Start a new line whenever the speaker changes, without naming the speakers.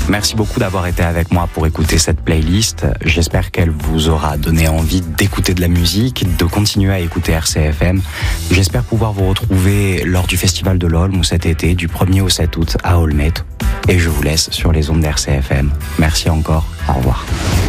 Merci beaucoup d'avoir été avec moi pour écouter cette playlist. J'espère qu'elle vous aura donné envie d'écouter de la musique, de continuer à écouter RCFM. J'espère pouvoir vous retrouver lors du Festival de l'Olme cet été, du 1er au 7 août à Olmet. Et je vous laisse sur les ondes d'RCFM. Merci encore. Au revoir.